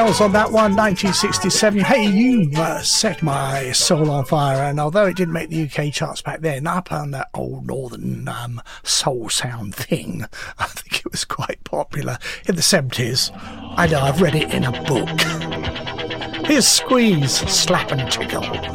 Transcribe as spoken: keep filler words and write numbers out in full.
On that one, nineteen sixty-seven. Hey, you uh, set my soul on fire, and although it didn't make the U K charts back then, up on that old northern um, soul sound thing, I think it was quite popular in the seventies. I know, I've read it in a book. Here's Squeeze, Slap and Tickle.